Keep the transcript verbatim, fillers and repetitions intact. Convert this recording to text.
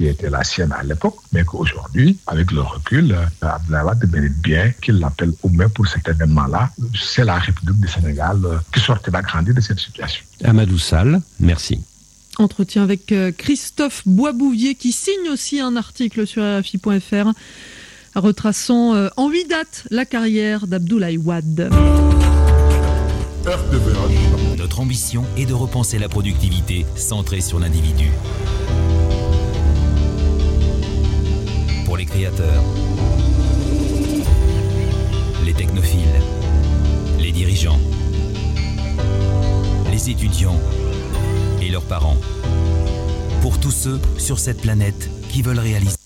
qui était la sienne à l'époque, mais qu'aujourd'hui, avec le recul, Abdoulaye Wade mérite bien qu'il l'appelle au moins pour cet événement-là. C'est la République du Sénégal qui sortira grandi de cette situation. Amadou Sall, merci. Entretien avec Christophe Boisbouvier qui signe aussi un article sur R F I point F R retraçant en huit dates la carrière d'Abdoulaye Wade. R T V H. Notre ambition est de repenser la productivité centrée sur l'individu. Pour les créateurs, les technophiles, les dirigeants, les étudiants et leurs parents. Pour tous ceux sur cette planète qui veulent réaliser